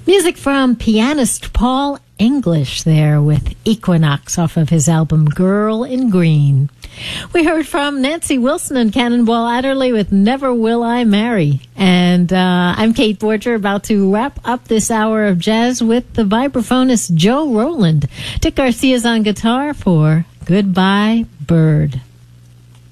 Music from pianist Paul English there with Equinox off of his album Girl in Green. We heard from Nancy Wilson and Cannonball Adderley with Never Will I Marry. And I'm Kate Borger, about to wrap up this hour of jazz with the vibraphonist Joe Roland. Dick Garcia's on guitar for Goodbye Bird.